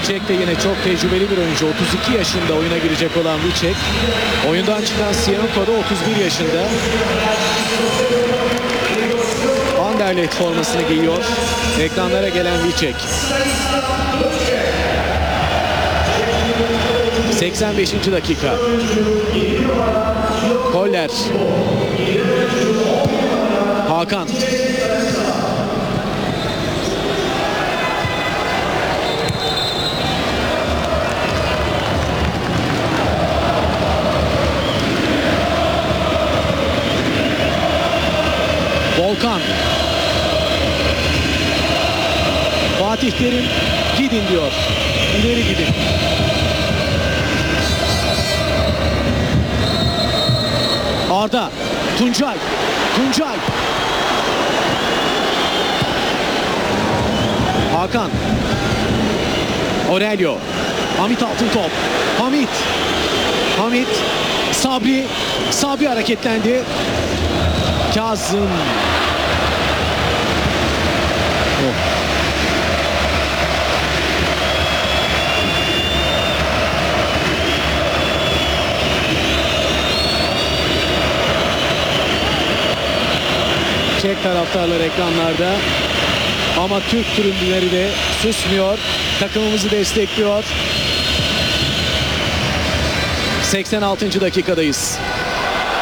Çek de yine çok tecrübeli bir oyuncu. 32 yaşında oyuna girecek olan Vicek. Oyundan çıkan Sienko da 31 yaşında. Anderlecht formasını giyiyor. Ekranlara gelen Vicek. 85. dakika. Koller. Hakan. Volkan. Fatih Terim gidin diyor. İleri gidin. Arda. Tuncay. Tuncay. Hakan. Aurelio. Hamit Altıntop. Hamit. Hamit. Sabri. Sabri hareketlendi. Kazım. Oh. Çek taraftarlar ekranlarda. Ama Türk tribünleri de susmuyor. Takımımızı destekliyor. 86. dakikadayız.